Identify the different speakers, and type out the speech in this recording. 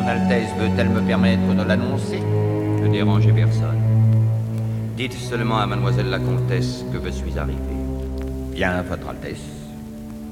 Speaker 1: Altesse veut-elle me permettre de l'annoncer?
Speaker 2: Ne dérangez personne. Dites seulement à mademoiselle la comtesse que je suis arrivé.
Speaker 1: Bien, Votre Altesse.